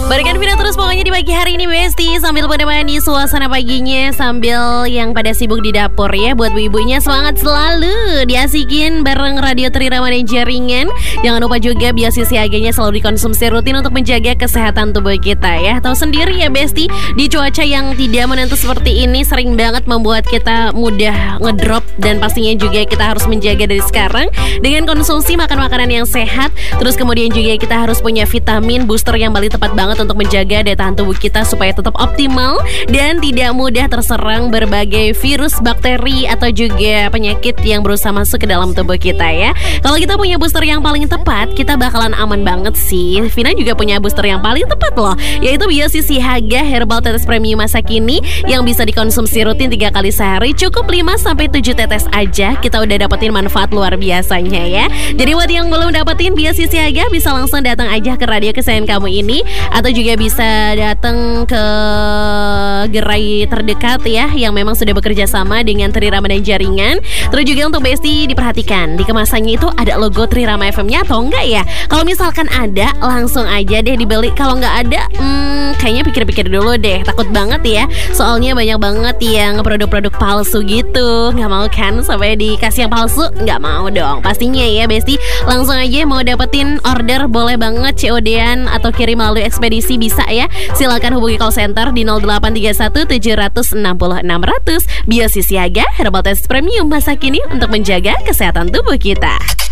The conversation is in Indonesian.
Berikan video terus pokoknya di pagi hari ini Besti, sambil menemani suasana paginya, sambil yang pada sibuk di dapur ya. Buat ibu-ibunya semangat selalu diasikin bareng Radio Trirama dan Jaringan. Jangan lupa juga biasi siaganya selalu dikonsumsi rutin untuk menjaga kesehatan tubuh kita ya. Tahu sendiri ya Besti, di cuaca yang tidak menentu seperti ini sering banget membuat kita mudah ngedrop. Dan pastinya juga kita harus menjaga dari sekarang dengan konsumsi makan makanan yang sehat. Terus kemudian juga kita harus punya vitamin booster yang paling tepat banget untuk menjaga daya tahan tubuh kita supaya tetap optimal dan tidak mudah terserang berbagai virus, bakteri atau juga penyakit yang berusaha masuk ke dalam tubuh kita ya. Kalau kita punya booster yang paling tepat, kita bakalan aman banget sih. Vina juga punya booster yang paling tepat loh, yaitu Biosi Sihaga Herbal Tetes Premium masa kini yang bisa dikonsumsi rutin 3 kali sehari. Cukup 5-7 tetes aja, kita udah dapetin manfaat luar biasanya ya. Jadi buat yang belum dapetin Biosi Sihaga, bisa langsung datang aja ke radio kesayangan kamu ini, atau juga bisa datang ke gerai terdekat ya yang memang sudah bekerja sama dengan Trirama dan Jaringan. Terus juga untuk Besti diperhatikan di kemasannya itu ada logo Trirama FM-nya atau enggak ya. Kalau misalkan ada, langsung aja deh dibeli. Kalau nggak ada, kayaknya pikir-pikir dulu deh. Takut banget ya, soalnya banyak banget yang produk-produk palsu gitu. Nggak mau kan sampai dikasih yang palsu? Nggak mau dong. Pastinya ya Besti, langsung aja mau dapetin order boleh banget COD-an atau kirim melalui ekspedisi bisa ya. Silakan hubungi call center di 0831 760 600. Biosi Sihaga Herbal Tetes Premium masa kini untuk menjaga kesehatan tubuh kita.